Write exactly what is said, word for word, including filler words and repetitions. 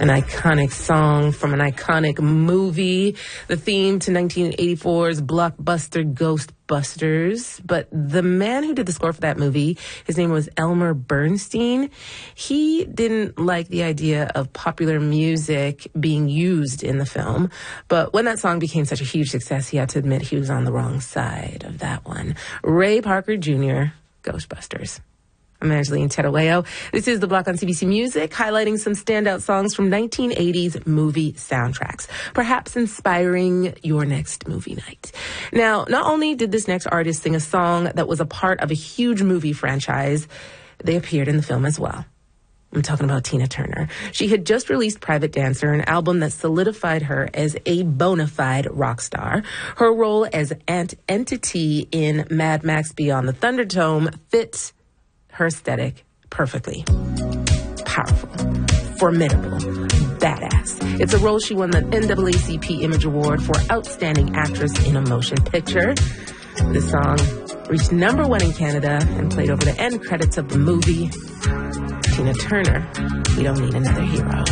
An iconic song from an iconic movie, the theme to nineteen eighty-four's blockbuster Ghostbusters. But the man who did the score for that movie, his name was Elmer Bernstein. He didn't like the idea of popular music being used in the film. But when that song became such a huge success, he had to admit he was on the wrong side of that one. Ray Parker Junior, Ghostbusters. I'm Angeline Terueo. This is The Block on C B C Music, highlighting some standout songs from nineteen eighties movie soundtracks, perhaps inspiring your next movie night. Now, not only did this next artist sing a song that was a part of a huge movie franchise, they appeared in the film as well. I'm talking about Tina Turner. She had just released Private Dancer, an album that solidified her as a bona fide rock star. Her role as Aunt Entity in Mad Max Beyond the Thunderdome fits her aesthetic perfectly. Powerful, formidable, badass. It's a role she won the N double A C P Image Award for Outstanding Actress in a Motion Picture. This song reached number one in Canada and played over the end credits of the movie. Tina Turner, We Don't Need Another Hero.